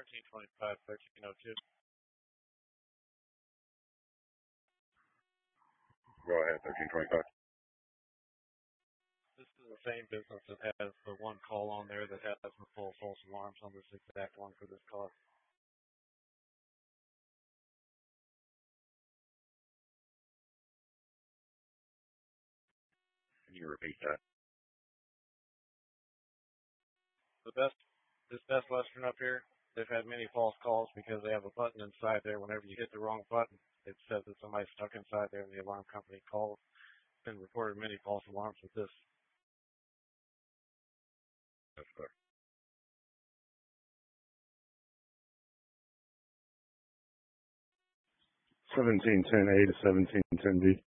1325, 1302. Go ahead, 1325. This is the same business that has the one call on there that has the full false alarms on this exact one for this call. Can you repeat that? This Best Western up here, they've had many false calls because they have a button inside there. Whenever you hit the wrong button, it says that somebody's stuck inside there, and the alarm company calls. Been reported many false alarms with this. That's clear. 1710A to 1710B.